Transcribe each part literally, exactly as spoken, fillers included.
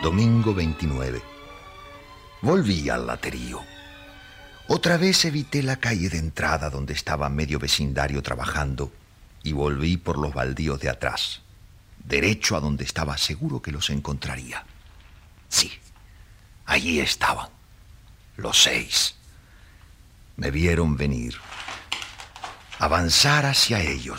Domingo veintinueve. Volví al laterío. Otra vez evité la calle de entrada donde estaba medio vecindario trabajando y volví por los baldíos de atrás, derecho a donde estaba seguro que los encontraría. Sí, allí estaban, los seis. Me vieron venir, avanzar hacia ellos.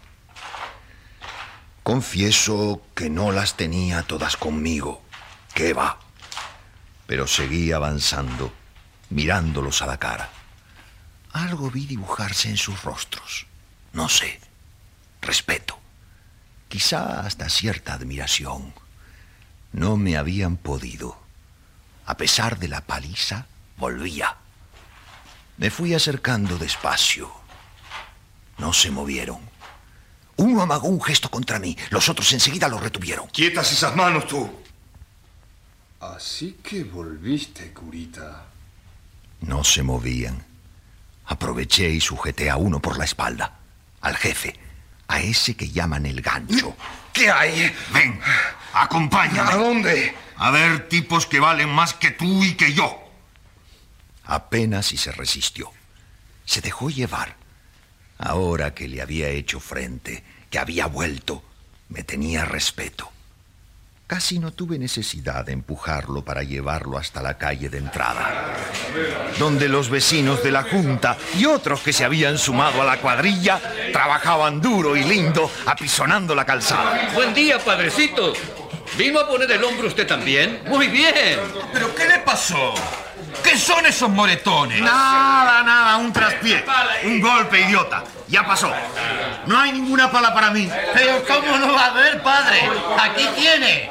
Confieso que no las tenía todas conmigo, qué va, pero seguí avanzando, mirándolos a la cara. Algo vi dibujarse en sus rostros, no sé, respeto, quizá hasta cierta admiración. No me habían podido. A pesar de la paliza, volvía. Me fui acercando despacio. No se movieron. Uno amagó un gesto contra mí, los otros enseguida lo retuvieron. ¡Quietas esas manos, tú! Así que volviste, curita. No se movían. Aproveché y sujeté a uno por la espalda. Al jefe, a ese que llaman el gancho. ¿Qué hay? Ven, acompáñame. ¿A dónde? A ver tipos que valen más que tú y que yo. Apenas si se resistió. Se dejó llevar. Ahora que le había hecho frente, que había vuelto, me tenía respeto. Casi no tuve necesidad de empujarlo para llevarlo hasta la calle de entrada, donde los vecinos de la Junta y otros que se habían sumado a la cuadrilla trabajaban duro y lindo, apisonando la calzada. Buen día, padrecito. ¿Vino a poner el hombro usted también? Muy bien. ¿Pero qué le pasó? ¿Qué son esos moretones? Nada, nada, un traspié. Un golpe, idiota. Ya pasó. No hay ninguna pala para mí. Pero ¿cómo no va a haber, padre? Aquí tiene.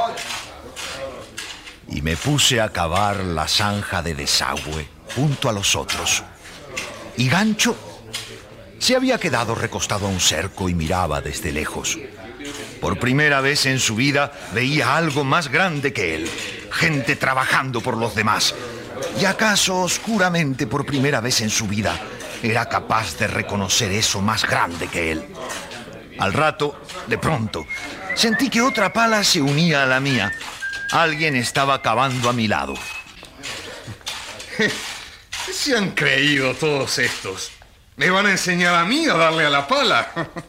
Y me puse a cavar la zanja de desagüe junto a los otros. Y Gancho se había quedado recostado a un cerco y miraba desde lejos. Por primera vez en su vida veía algo más grande que él. Gente trabajando por los demás. Y acaso oscuramente por primera vez en su vida era capaz de reconocer eso más grande que él. Al rato, de pronto, sentí que otra pala se unía a la mía. Alguien estaba cavando a mi lado. ¿Qué se han creído todos estos? ¿Me van a enseñar a mí a darle a la pala?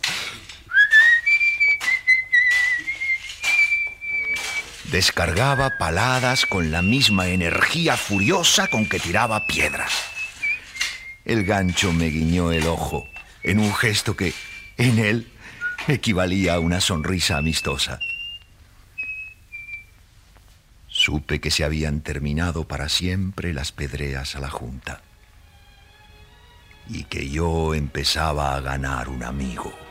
Descargaba paladas con la misma energía furiosa con que tiraba piedras. El Gancho me guiñó el ojo en un gesto que, en él, equivalía a una sonrisa amistosa. Supe que se habían terminado para siempre las pedreas a la Junta y que yo empezaba a ganar un amigo.